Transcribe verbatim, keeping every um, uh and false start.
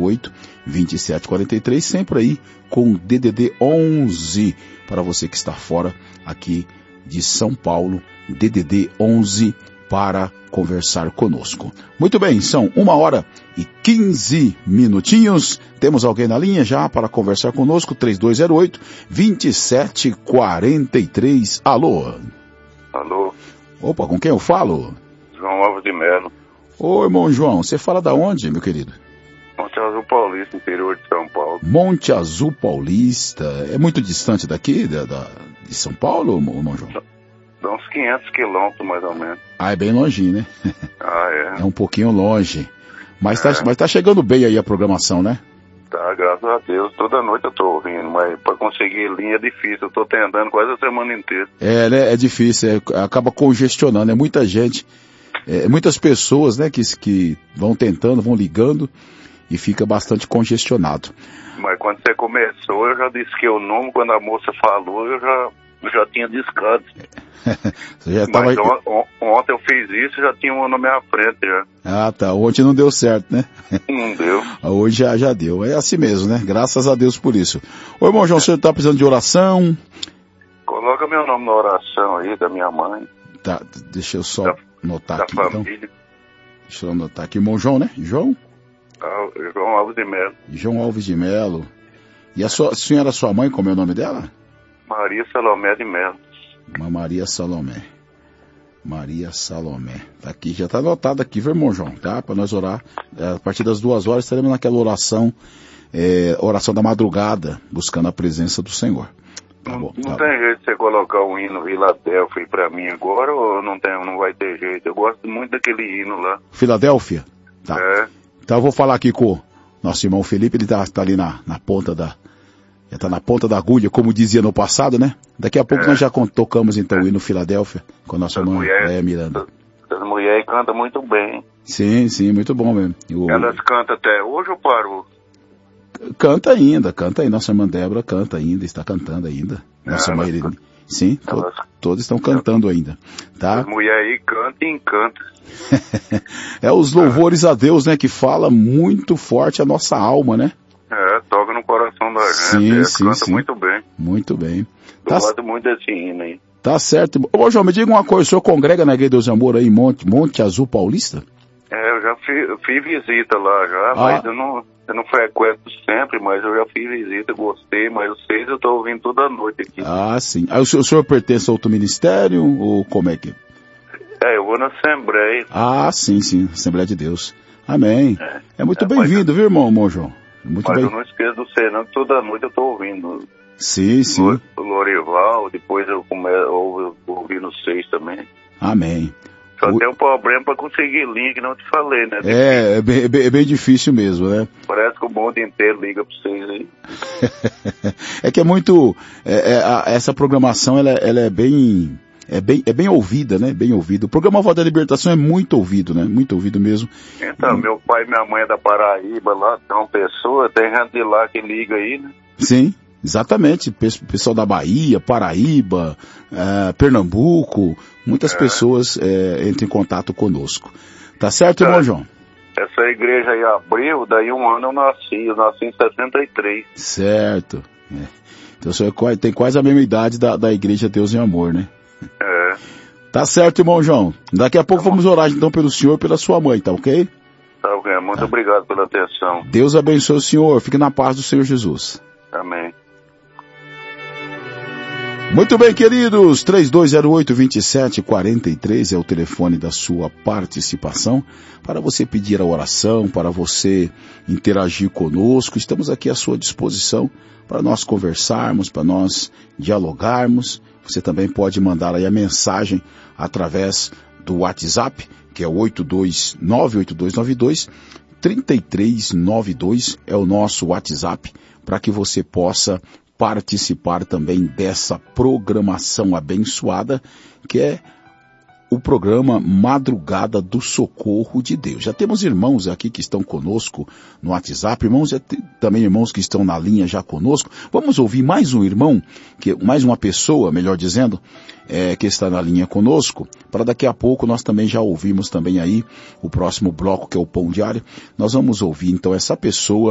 oito, vinte e sete quarenta e três, sempre aí com o D D D onze, para você que está fora aqui de São Paulo, D D D onze para conversar conosco. Muito bem, são uma hora e quinze minutinhos. Temos alguém na linha já para conversar conosco, três dois zero oito, vinte e sete quarenta e três. Alô? Alô? Opa, com quem eu falo? João Alves de Melo. Ô, irmão João, você fala da onde, meu querido? Monte Azul Paulista, interior de São Paulo. Monte Azul Paulista. É muito distante daqui, da, da, de São Paulo, irmão João? Dá uns quinhentos quilômetros, mais ou menos. Ah, é bem longinho, né? Ah, é? É um pouquinho longe. Mas, é. tá, mas tá chegando bem aí a programação, né? Tá, graças a Deus. Toda noite eu tô ouvindo, mas pra conseguir linha é difícil. Eu tô tentando quase a semana inteira. É, né? É difícil. É, acaba congestionando. É muita gente, é, muitas pessoas, né, que, que vão tentando, vão ligando e fica bastante congestionado. Mas quando você começou, eu já disse que o nome, quando a moça falou, eu já, eu já tinha discado. Você já tava... Mas on, on, ontem eu fiz isso e já tinha um na minha frente já. Ah, tá. Ontem não deu certo, né? Não deu. Hoje já, já deu. É assim mesmo, né? Graças a Deus por isso. Ô, irmão João, você tá precisando de oração? Coloca meu nome na oração aí, da minha mãe. Tá, deixa eu só da, anotar da aqui, família. então. Deixa eu anotar aqui. Irmão João, né? João? Ah, João Alves de Melo. João Alves de Melo. E a, sua, a senhora, sua mãe, como é o nome dela? Maria Salomé de Melo. Uma Maria Salomé. Maria Salomé. Tá aqui, já tá anotado aqui, viu, irmão João? Tá? Para nós orar. É, a partir das duas horas estaremos naquela oração, é, oração da madrugada, buscando a presença do Senhor. Tá bom, não tá tem bom. jeito de você colocar o hino Filadélfia pra mim agora ou não, tem, não vai ter jeito? Eu gosto muito daquele hino lá. Filadélfia? Tá. É. Então eu vou falar aqui com o nosso irmão Felipe, ele tá, tá ali na, na ponta da... Já tá na ponta da agulha, como dizia no passado, né? Daqui a pouco é. nós já tocamos então o hino Filadélfia com a nossa irmã Leia Miranda. As mulheres cantam muito bem. Sim, sim, muito bom mesmo. O... Elas cantam até hoje ou parou? Canta ainda, canta ainda. Nossa irmã Débora canta ainda, está cantando ainda. Nossa irmã Irene. Sim, elas... to, todos estão cantando ainda. Tá? As mulheres aí cantam e encantam. É os louvores a Deus, né? Que fala muito forte a nossa alma, né? É, toca no coração da gente. Sim, é, sim, canta sim. muito bem. Muito bem. Eu Tá... gosto muito desse hino aí. Tá certo. Ô, João, me diga uma coisa, o senhor congrega na Igreja Deus e Amor aí em Monte, Monte Azul Paulista? É, eu já fiz, eu fiz visita lá já, Ah. mas eu não, eu não frequento sempre, mas eu já fiz visita, gostei, mas os seis eu tô ouvindo toda noite aqui. Ah, sim. Aí o senhor, o senhor pertence a outro ministério ou como é que... É, eu vou na Assembleia. Ah, sim, sim, Assembleia de Deus. Amém. É, é muito é, bem-vindo, mas... viu, irmão, irmão João? Muito mas bem. eu não esqueço do Senão, que toda noite eu tô ouvindo. Sim, sim. O Lorival, depois eu começo ouvi no seis também. Amém. Só o... tem um problema pra conseguir linha, que não te falei, né? É, é bem, é, bem, é bem difícil mesmo, né? Parece que o mundo inteiro liga pra vocês aí. É que é muito... É, é, a, essa programação, ela, ela é bem... É bem, é bem ouvida, né? Bem ouvido. O programa Voz da Libertação é muito ouvido, né? Muito ouvido mesmo. Então, e... meu pai e minha mãe é da Paraíba lá, tem uma pessoa, tem gente de lá que liga aí, né? Sim, exatamente. Pessoal da Bahia, Paraíba, uh, Pernambuco, muitas é. pessoas uh, entram em contato conosco. Tá certo, é. irmão João? Essa igreja aí abriu, daí um ano eu nasci, eu nasci em sessenta e três. Certo. É. Então o senhor tem quase a mesma idade da, da Igreja Deus em Amor, né? É. Tá certo, irmão João. Daqui a pouco tá vamos orar então pelo senhor e pela sua mãe, tá ok? Tá ok, muito tá. obrigado pela atenção. Deus abençoe o senhor, fique na paz do Senhor Jesus. Amém. Muito bem, queridos, três dois zero oito, vinte e sete quarenta e três é o telefone da sua participação, para você pedir a oração, para você interagir conosco. Estamos aqui à sua disposição para nós conversarmos, para nós dialogarmos. Você também pode mandar aí a mensagem através do WhatsApp, que é o oito dois nove oito dois nove dois, três três nove dois, é o nosso WhatsApp, para que você possa participar também dessa programação abençoada, que é o programa Madrugada do Socorro de Deus. Já temos irmãos aqui que estão conosco no WhatsApp, irmãos, também irmãos que estão na linha já conosco. Vamos ouvir mais um irmão, que, mais uma pessoa, melhor dizendo, é, que está na linha conosco, para daqui a pouco nós também já ouvimos também aí o próximo bloco, que é o Pão Diário. Nós vamos ouvir então essa pessoa